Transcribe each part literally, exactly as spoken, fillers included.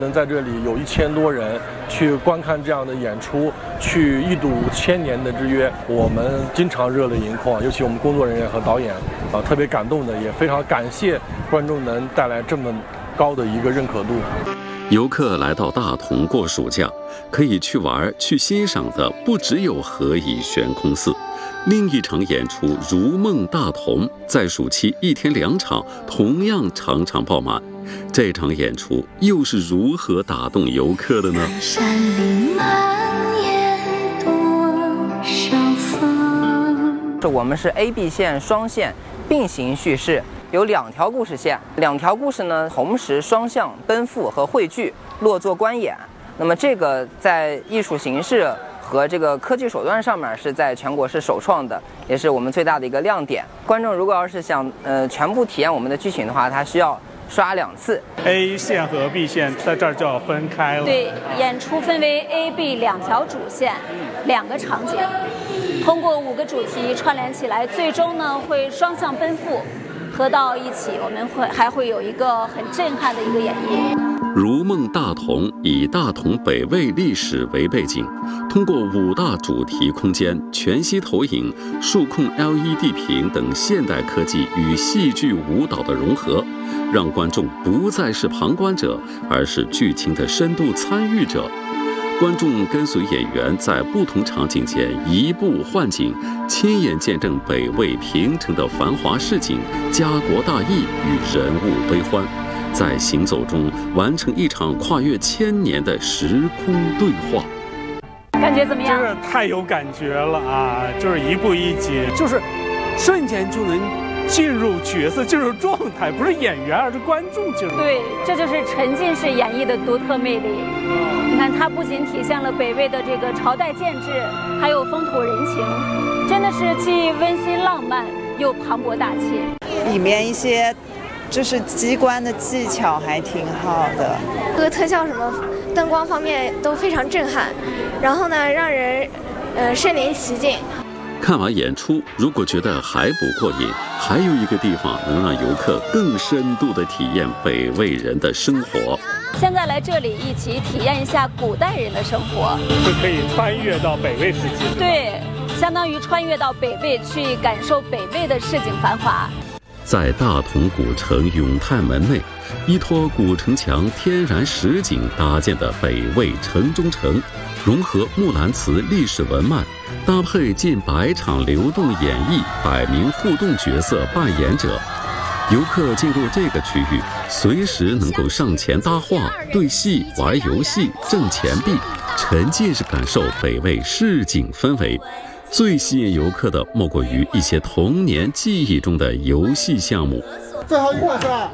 能在这里有一千多人去观看这样的演出，去一睹千年的之约，我们经常热泪盈眶，尤其我们工作人员和导演啊，特别感动的，也非常感谢观众能带来这么高的一个认可度。 游客来到大同过暑假，可以去玩、去欣赏的不只有何以悬空寺。另一场演出《如梦大同》在暑期一天两场，同样场场爆满。这场演出又是如何打动游客的呢？ 山林蔓延多少风。 这我们是 A B 线双线并行叙事，有两条故事线，两条故事呢同时双向奔赴和汇聚，落座观演。那么这个在艺术形式和这个科技手段上面是在全国是首创的，也是我们最大的一个亮点。观众如果要是想呃全部体验我们的剧情的话，他需要刷两次。 A 线和 B 线在这儿就要分开了。 对，演出分为 A、B 两条主线，两个场景，通过五个主题串联起来，最终呢会双向奔赴，合到一起，我们会还会有一个很震撼的一个演绎。 如梦大同以大同北魏历史为背景，通过五大主题空间、全息投影、数控 L E D 屏等现代科技与戏剧舞蹈的融合，让观众不再是旁观者，而是剧情的深度参与者。观众跟随演员在不同场景间移步换景，亲眼见证北魏平城的繁华市井、家国大义与人物悲欢，在行走中完成一场跨越千年的时空对话。 感觉怎么样？ 真是太有感觉了啊！就是一步一紧，就是瞬间就能进入角色、进入状态，不是演员，而是观众进入。 对，这就是沉浸式演绎的独特魅力。你看，它不仅体现了北魏的这个朝代建制，还有风土人情，真的是既温馨浪漫又磅礴大气。 里面一些就是机关的技巧还挺好的， 各个特效什么灯光方面都非常震撼，然后呢，让人呃身临其境。 看完演出，如果觉得还不过瘾，还有一个地方能让游客更深度地体验北魏人的生活。 现在来这里一起体验一下古代人的生活， 就可以穿越到北魏时期。 对，相当于穿越到北魏去感受北魏的市井繁华。 在大同古城永泰门内，依托古城墙天然实景搭建的北魏城中城，融合木兰辞历史文脉，搭配近百场流动演绎，百名互动角色扮演者。游客进入这个区域，随时能够上前搭话、对戏、玩游戏、挣钱币，沉浸式感受北魏市井氛围。最吸引游客的莫过于一些童年记忆中的游戏项目。 最后一个是吧？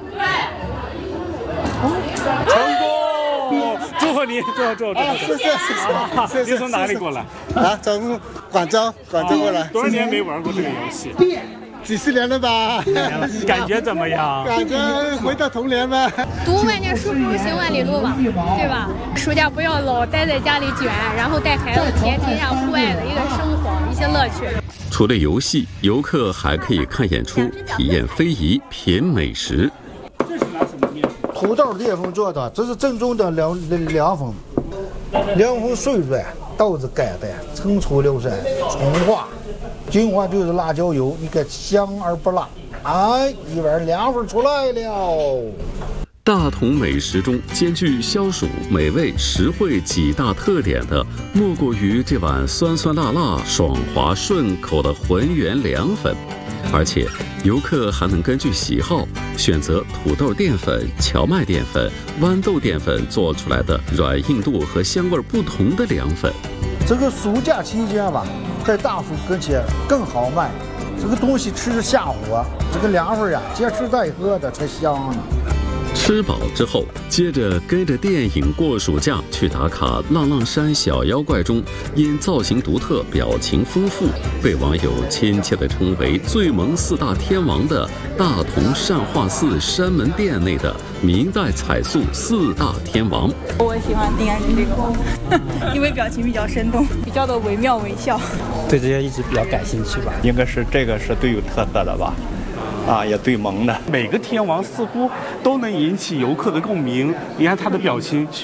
成功！祝贺你，祝贺祝贺祝贺！ 谢谢谢谢。 您从哪里过来？ 啊，从广州，广州过来。 多少年没玩过这个游戏？ 几十年了吧？ 感觉怎么样？ 感觉回到童年吧。 读万卷书不如行万里路嘛，对吧？暑假不要老待在家里卷，然后带孩子体验体验户外的一个生活，一些乐趣。 除了游戏，游客还可以看演出、体验非遗、品美食。 这是拿什么面？ 土豆裂缝做的，这是正宗的凉凉粉，凉粉碎软，豆子盖的，层出流水，葱花。金花就是辣椒油，你看香而不辣，哎，一碗凉粉出来了。 大同美食中兼具消暑、美味、实惠几大特点的，莫过于这碗酸酸辣辣、爽滑顺口的浑圆凉粉。而且游客还能根据喜好选择土豆淀粉、荞麦淀粉、豌豆淀粉做出来的软硬度和香味不同的凉粉。 这个暑假期间吧，在大暑跟前更好卖，这个东西吃着下火，这个凉粉呀，接吃带喝的才香呢。 吃饱之后，接着跟着电影过暑假去打卡浪浪山小妖怪中因造型独特、表情丰富，被网友亲切地称为最萌四大天王的大同善化寺山门殿内的明代彩塑四大天王。 我喜欢应该是这个，因为表情比较生动，比较的惟妙惟肖。 对这些一直比较感兴趣吧， 应该是这个是最有特色的吧。啊，也最萌的， 每个天王似乎都能引起游客的共鸣。你看他的表情，